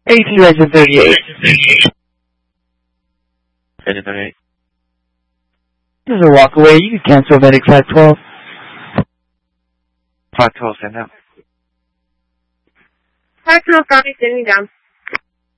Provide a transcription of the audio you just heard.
18 Legend 38. Legend 38. There's a walk away. You can cancel Medic 512. 512, send out. 512, copy, sending down.